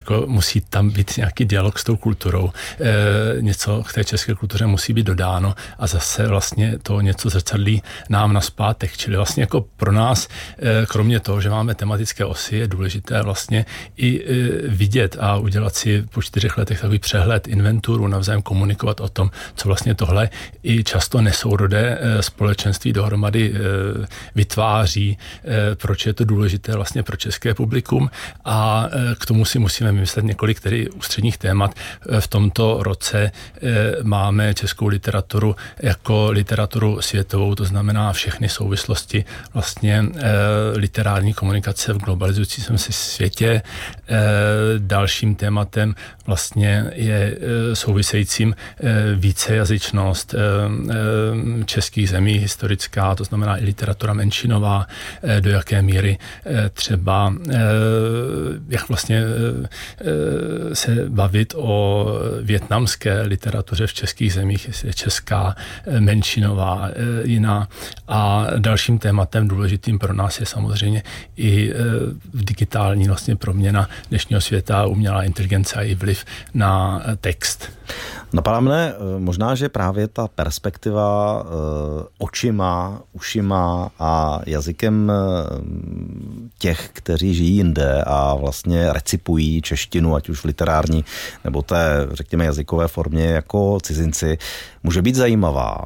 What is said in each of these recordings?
jako musí tam být nějaký dialog s tou kulturou, něco k té české kultuře musí být dodáno a zase vlastně to něco zrcadlí nám nazpátek, čili vlastně jako pro nás, kromě toho, že máme tematické osy, je důležité vlastně i vidět a udělat si po 4 letech takový přehled, inventuru, navzájem komunikovat o tom, co vlastně tohle i často nesourodé společenství dohromady vytváří, proč je to důležité vlastně pro české publikum a k tomu si musíme vymyslet několik tedy ústředních témat. V tomto roce máme českou literaturu jako literaturu světovou, to znamená všechny souvislosti vlastně literární komunikace v globalizujícím se světě. Dalším tématem vlastně je souvisejícím vícejazyčnost českých zemí historická, to znamená i literatura menšinová, do jaké míry třeba jak vlastně se bavit o vietnamské literatuře v českých zemích, jestli je česká, menšinová, jiná. A dalším tématem důležitým pro nás je samozřejmě i digitální vlastně proměna dnešního světa, umělá inteligence a i vliv na text. Napadá mne možná, že právě ta perspektiva očima, ušima a jazykem těch, kteří žijí jinde a vlastně recipují češtinu, ať už v literární nebo té, řekněme, jazykové formě jako cizinci, může být zajímavá.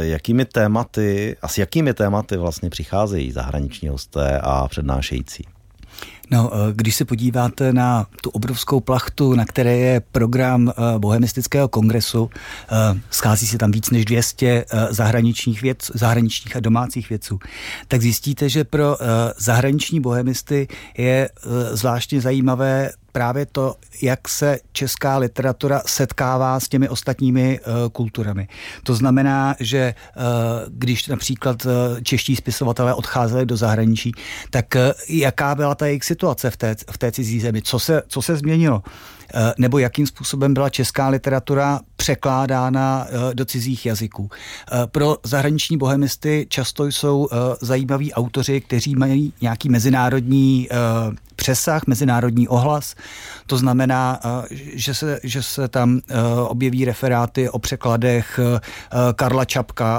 S jakými tématy vlastně přicházejí zahraniční hosté a přednášející? No, když se podíváte na tu obrovskou plachtu, na které je program Bohemistického kongresu, schází se tam víc než 200 zahraničních a domácích vědců, tak zjistíte, že pro zahraniční bohemisty je zvláštně zajímavé právě to, jak se česká literatura setkává s těmi ostatními kulturami. To znamená, že když například čeští spisovatelé odcházeli do zahraničí, tak jaká byla ta jejich situace v té cizí zemi? Co se změnilo? Nebo jakým způsobem byla česká literatura překládána do cizích jazyků. Pro zahraniční bohemisty často jsou zajímaví autoři, kteří mají nějaký mezinárodní přesah, mezinárodní ohlas. To znamená, že se tam objeví referáty o překladech Karla Čapka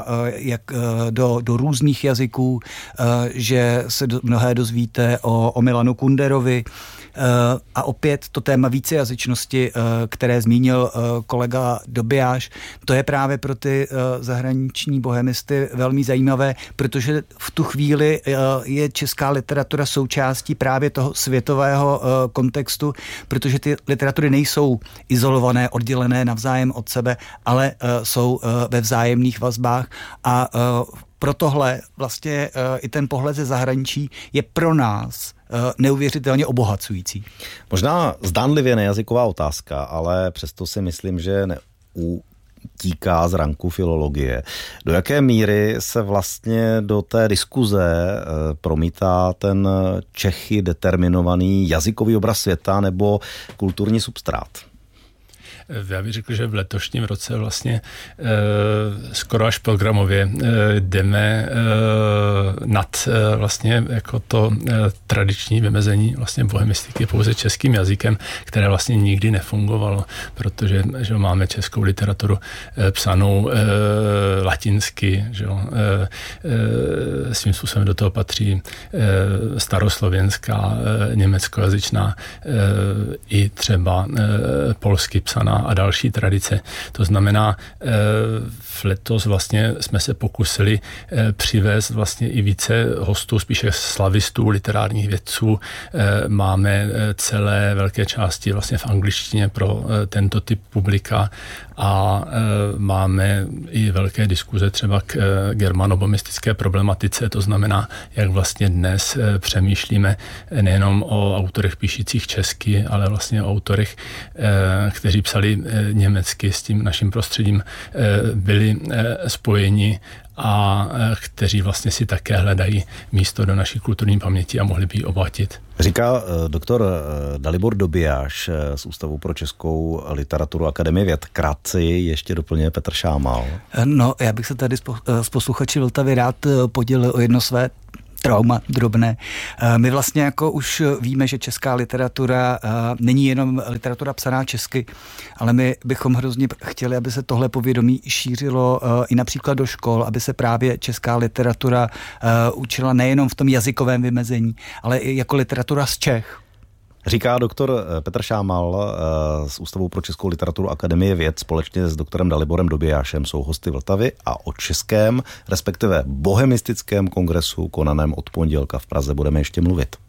do různých jazyků, že se mnohé dozvíte o Milanu Kunderovi. A opět to téma vícejazyčnosti, které zmínil kolega Dobijáš, to je právě pro ty zahraniční bohemisty velmi zajímavé, protože v tu chvíli je česká literatura součástí právě toho světového kontextu, protože ty literatury nejsou izolované, oddělené navzájem od sebe, ale jsou ve vzájemných vazbách a pro tohle vlastně i ten pohled ze zahraničí je pro nás neuvěřitelně obohacující. Možná zdánlivě nejazyková otázka, ale přesto si myslím, že utíká z ranku filologie. Do jaké míry se vlastně do té diskuze promítá ten Čechy determinovaný jazykový obraz světa nebo kulturní substrát? Já bych řekl, že v letošním roce vlastně skoro až programově jdeme nad vlastně jako to tradiční vymezení vlastně bohemistiky pouze českým jazykem, které vlastně nikdy nefungovalo, protože že máme českou literaturu psanou latinsky, že svým způsobem do toho patří staroslovenská, německojazyčná i třeba polsky psaná a další tradice. To znamená, letos vlastně jsme se pokusili přivést vlastně i více hostů, spíše slavistů, literárních vědců. Máme celé velké části vlastně v angličtině pro tento typ publika a máme i velké diskuze třeba k germanobomistické problematice, to znamená, jak vlastně dnes přemýšlíme nejenom o autorech píšících česky, ale vlastně o autorech, kteří psali německy, s tím naším prostředím byli spojeni a kteří vlastně si také hledají místo do naší kulturní paměti a mohli by ji obohatit. Říká doktor Dalibor Dobijáš z Ústavu pro českou literaturu Akademie věd. Krátce ještě doplňuje Petr Šámal. No, já bych se tady s posluchači Vltavy rád podělil o jedno své trauma drobné. My vlastně jako už víme, že česká literatura není jenom literatura psaná česky, ale my bychom hrozně chtěli, aby se tohle povědomí šířilo i například do škol, aby se právě česká literatura učila nejenom v tom jazykovém vymezení, ale i jako literatura z Čech. Říká doktor Petr Šámal z Ústavu pro českou literaturu Akademie věd společně s doktorem Daliborem Dobijášem jsou hosty Vltavy a o českém, respektive bohemistickém kongresu konaném od pondělka v Praze budeme ještě mluvit.